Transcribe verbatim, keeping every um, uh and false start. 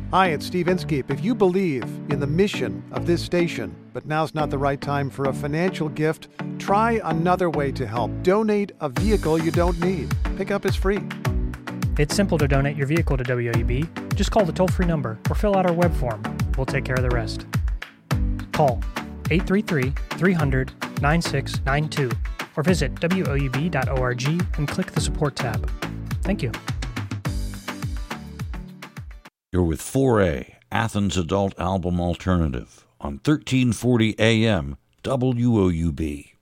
Hi, it's Steve Inskeep. If you believe in the mission of this station, but now's not the right time for a financial gift, try another way to help. Donate a vehicle you don't need. Pickup is free. It's simple to donate your vehicle to W O U B. Just call the toll-free number or fill out our web form. We'll take care of the rest. Call eight three three, three hundred, nine six nine two or visit W O U B dot org and click the support tab. Thank you. You're with four A, Athens Adult Album Alternative, on thirteen forty A M W O U B.